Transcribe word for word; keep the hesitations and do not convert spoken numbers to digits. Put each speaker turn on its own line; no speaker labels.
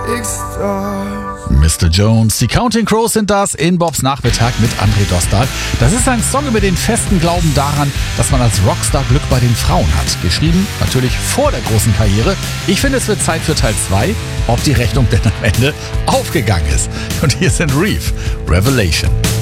Mister Jones, die Counting Crows sind das in Bobs Nachmittag mit André Dostal. Das ist ein Song über den festen Glauben daran, dass man als Rockstar Glück bei den Frauen hat. Geschrieben natürlich vor der großen Karriere. Ich finde, es wird Zeit für Teil zwei, ob die Rechnung denn am Ende aufgegangen ist. Und hier sind Reef, Revelation.